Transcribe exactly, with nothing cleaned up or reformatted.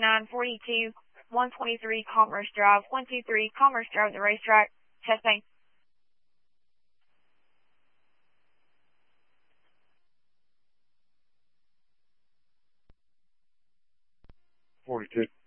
nine forty-two, one twenty-three Commerce Drive, one two three Commerce Drive, the racetrack. Testing. forty-two.